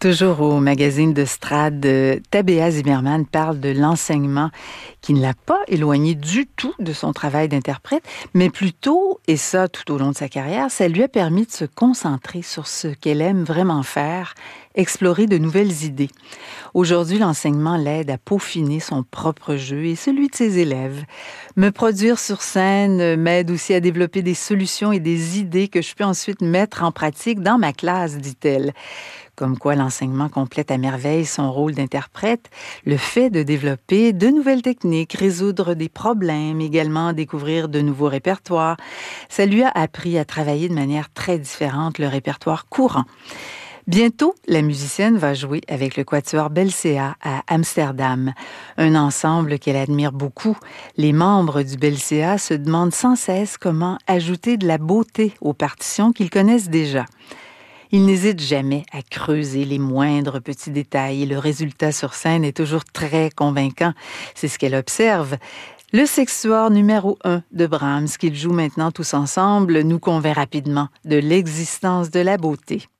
Toujours au magazine de Strad, Tabea Zimmermann parle de l'enseignement qui ne l'a pas éloigné du tout de son travail d'interprète, mais plutôt, et ça tout au long de sa carrière, ça lui a permis de se concentrer sur ce qu'elle aime vraiment faire, explorer de nouvelles idées. Aujourd'hui, l'enseignement l'aide à peaufiner son propre jeu et celui de ses élèves. Me produire sur scène m'aide aussi à développer des solutions et des idées que je peux ensuite mettre en pratique dans ma classe, dit-elle. Comme quoi l'enseignement complète à merveille son rôle d'interprète, le fait de développer de nouvelles techniques, résoudre des problèmes, également découvrir de nouveaux répertoires. Ça lui a appris à travailler de manière très différente le répertoire courant. Bientôt, la musicienne va jouer avec le quatuor Belcea à Amsterdam, un ensemble qu'elle admire beaucoup. Les membres du Belcea se demandent sans cesse comment ajouter de la beauté aux partitions qu'ils connaissent déjà. Ils n'hésitent jamais à creuser les moindres petits détails et le résultat sur scène est toujours très convaincant. C'est ce qu'elle observe. Le sextuor numéro 1 de Brahms, qu'ils jouent maintenant tous ensemble, nous convainc rapidement de l'existence de la beauté.